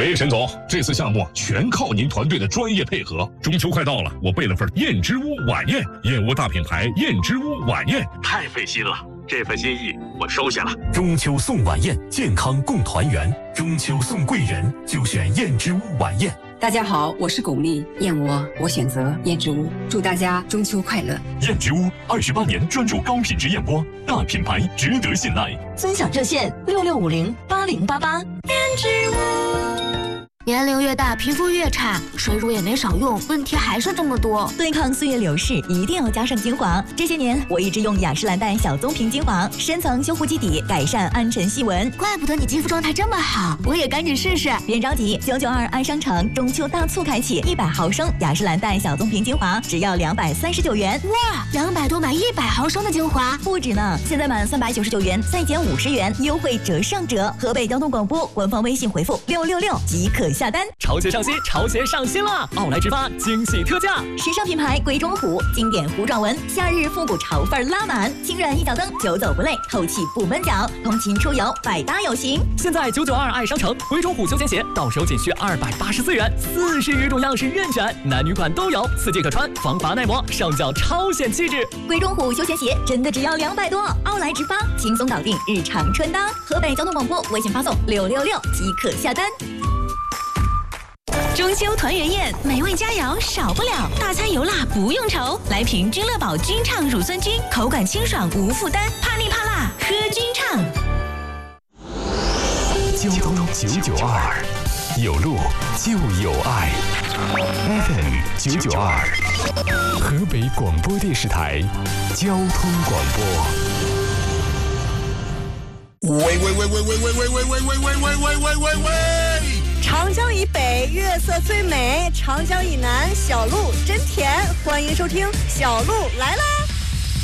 喂，沈总，这次项目全靠您团队的专业配合。中秋快到了，我备了份燕之屋晚宴，燕窝大品牌燕之屋晚宴，太费心了。这份心意我收下了。 中秋送晚宴，健康共团圆。中秋送贵人，就选燕之屋晚宴。 大家好，我是巩俐，燕窝我选择燕之屋，祝大家中秋快乐。 燕之屋28年专注高品质燕窝，大品牌值得信赖。 尊享热线66508088。燕之屋。 年龄越大，皮肤越差，水乳也没少用，问题还是这么多。 对抗岁月流逝，一定要加上精华。这些年，我一直用雅诗兰黛小棕瓶精华，深层修护基底，改善暗沉细纹。 怪不得你肌肤状态这么好，我也赶紧试试。 别着急，992爱商城中秋大促开启，100毫升雅诗兰黛小棕瓶精华只要239元。 哇，200多买100毫升的精华， 不止呢！现在满399元，再减50元，优惠折上折。河北交通广播官方微信回复666即可下单。 潮鞋上新，潮鞋上新了！奥莱直发惊喜特价， 时尚品牌鬼冢虎，经典糊状纹，夏日复古潮范拉满，轻软一脚蹬，久走不累，透气不闷脚，通勤出游百搭有型。 现在992爱商城鬼冢虎休闲鞋到手仅需284元，40余种样式任选，男女款都有，4季可穿，防滑耐磨，上脚超显气质。 鬼冢虎休闲鞋真的只要200多，奥莱直发轻松搞定日常穿搭。河北交通广播微信发送666即可下单。 中秋团圆宴，美味佳肴少不了，大餐油辣不用愁。来瓶君乐宝君畅乳酸菌，口感清爽无负担，怕腻怕辣喝君畅。 交通992，有路就有爱。FM 992，河北广播电视台交通广播。 喂！ 长江以北月色最美，长江以南小路真甜。欢迎收听《小路来啦》。